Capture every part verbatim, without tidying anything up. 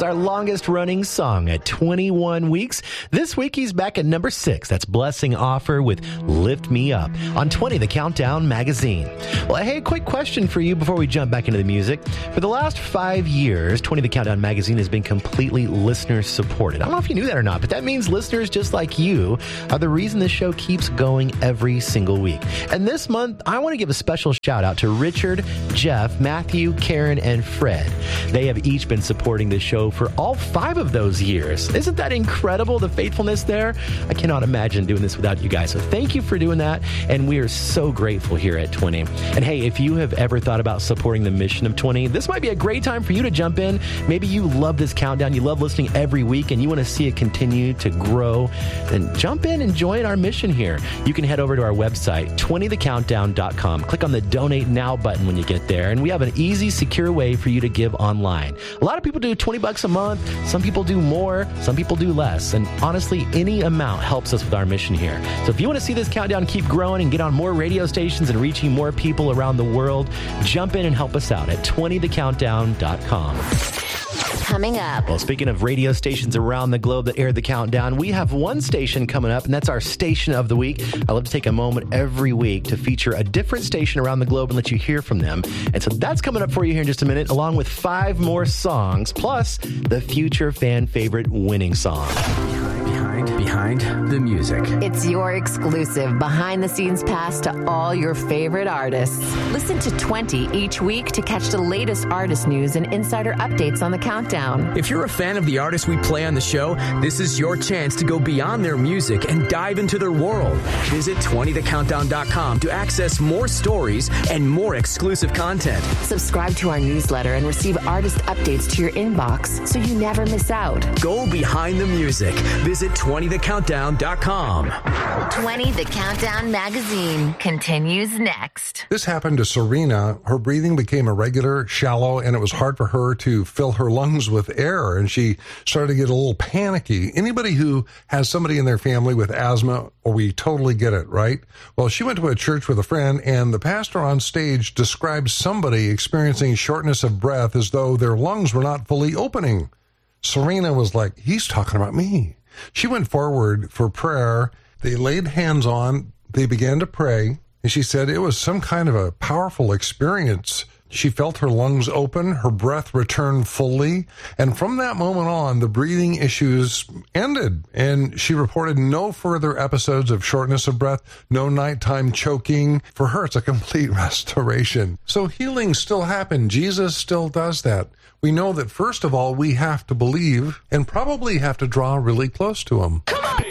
our longest running song at twenty-one weeks. This week he's back at number six. That's Blessing Offer with Lift Me Up on twenty The Countdown magazine. Well, hey, a quick question for you before we jump back into the music. For the last five years, twenty The Countdown magazine has been completely listener supported. I don't know if you knew that or not, but that means listeners just like you are the reason this show keeps going every single week. And this month, I want to give a special shout out to Richard, Jeff, Matthew, Karen, and Fred. They have each been supporting this show for all five of those years. Isn't that incredible, the faithfulness there? I cannot imagine doing this without you guys. So thank you for doing that. And we are so grateful here at twenty. And hey, if you have ever thought about supporting the mission of twenty, this might be a great time for you to jump in. Maybe you love this countdown. You love listening every week and you want to see it continue to grow. Then jump in and join our mission here. You can head over to our website, twenty the countdown dot com. Click on the Donate Now button when you get there. And we have an easy, secure way for you to give online. A lot of people do twenty bucks a month. Some people do more. Some people do less. And honestly, any amount helps us with our mission here. So if you want to see this countdown keep growing and get on more radio stations and reaching more people around the world, jump in and help us out at twenty the countdown dot com. Coming up. Well, speaking of radio stations around the globe that air the countdown, we have one station coming up, and that's our Station of the Week. I love to take a moment every week to feature a different station around the globe and let you hear from them. And so that's coming up for you here in just a minute, along with five more songs, plus the future fan favorite winning song. Behind, behind the music. It's your exclusive behind-the-scenes pass to all your favorite artists. Listen to twenty each week to catch the latest artist news and insider updates on the countdown. If you're a fan of the artists we play on the show, this is your chance to go beyond their music and dive into their world. Visit twenty the countdown dot com to access more stories and more exclusive content. Subscribe to our newsletter and receive artist updates to your inbox so you never miss out. Go behind the music. Visit twenty the countdown dot com. twenty The Countdown magazine continues next. This happened to Serena. Her breathing became irregular, shallow, and it was hard for her to fill her lungs with air, and she started to get a little panicky. Anybody who has somebody in their family with asthma, or we totally get it, right? Well, she went to a church with a friend, and the pastor on stage described somebody experiencing shortness of breath as though their lungs were not fully opening. Serena was like, he's talking about me. She went forward for prayer. They laid hands on, they began to pray, and she said it was some kind of a powerful experience. She felt her lungs open, her breath returned fully, and from that moment on, the breathing issues ended, and she reported no further episodes of shortness of breath, no nighttime choking. For her, it's a complete restoration. So healing still happened. Jesus still does that. We know that, first of all, we have to believe and probably have to draw really close to him. Come on!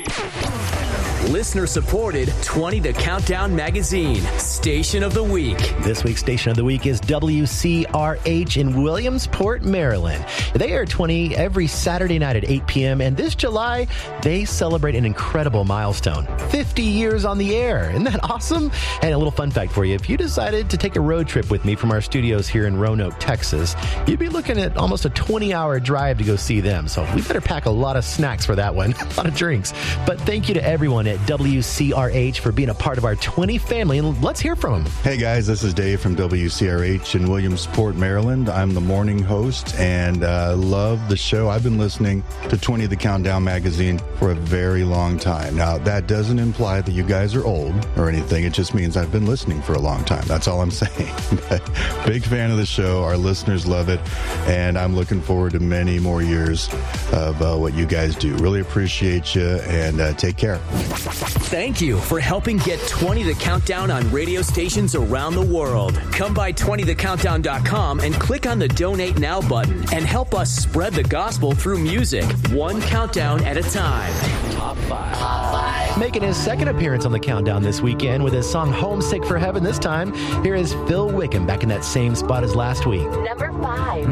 Listener supported twenty The Countdown magazine, Station of the Week. This week's Station of the Week is W C R H in Williamsport, Maryland. They air twenty every Saturday night at eight p.m. and this July, they celebrate an incredible milestone. fifty years on the air. Isn't that awesome? And a little fun fact for you. If you decided to take a road trip with me from our studios here in Roanoke, Texas, you'd be looking at almost a twenty-hour drive to go see them. So we better pack a lot of snacks for that one, a lot of drinks. But thank you to everyone at W C R H for being a part of our twenty family, and let's hear from them. Hey guys, this is Dave from W C R H in Williamsport, Maryland. I'm the morning host and uh, love the show. I've been listening to twenty The Countdown magazine for a very long time. Now, that doesn't imply that you guys are old or anything. It just means I've been listening for a long time. That's all I'm saying. But big fan of the show. Our listeners love it, and I'm looking forward to many more years of uh, what you guys do. Really appreciate you, and uh, take care. Thank you for helping get twenty The Countdown on radio stations around the world. Come by twenty the countdown dot com and click on the Donate Now button and help us spread the gospel through music, one countdown at a time. Top five. Top five. Making his second appearance on the countdown this weekend with his song Homesick for Heaven this time, here is Phil Wickham back in that same spot as last week. Number five.